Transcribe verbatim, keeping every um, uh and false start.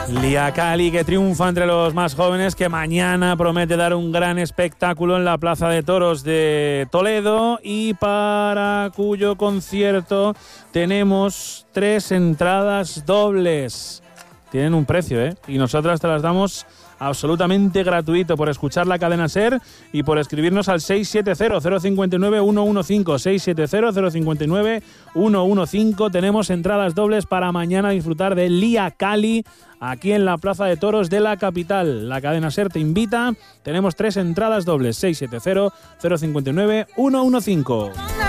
Lia Cali, que triunfa entre los más jóvenes, que mañana promete dar un gran espectáculo en la Plaza de Toros de Toledo y para cuyo concierto tenemos tres entradas dobles. Tienen un precio, ¿eh? Y nosotras te las damos absolutamente gratuito por escuchar la cadena SER y por escribirnos al seis siete cero, cero cinco nueve, uno uno cinco, seis siete cero, cero cinco nueve, uno uno cinco. Tenemos entradas dobles para mañana disfrutar de Lia Cali aquí en la Plaza de Toros de la capital. La cadena SER te invita. Tenemos tres entradas dobles, seis siete cero, cero cinco nueve, uno uno cinco.